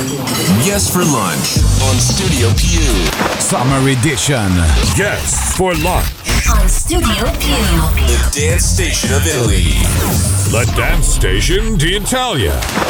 Guests for lunch on Studio Pew. Summer edition. Guests for lunch. On Studio Pew. The dance station of Italy. La Dance Station d'Italia.